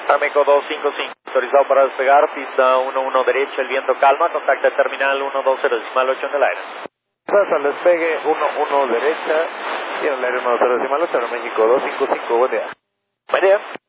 Aeroméxico 255, autorizado para despegar, pista 11 derecha, el viento calma, contacta terminal 120.8 en el aire. Pasa al despegue 11 derecha y en el aire 120.8, Aeroméxico 255, buen día. Buen día.